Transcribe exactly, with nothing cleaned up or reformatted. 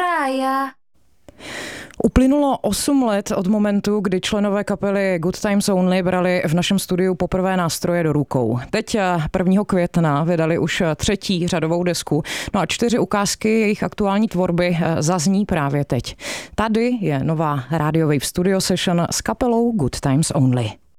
rája. Uplynulo osm let od momentu, kdy členové kapely Good Times Only brali v našem studiu poprvé nástroje do rukou. Teď prvního května vydali už třetí řadovou desku, no a čtyři ukázky jejich aktuální tvorby zazní právě teď. Tady je nová Radio Wave Studio Session s kapelou Good Times Only.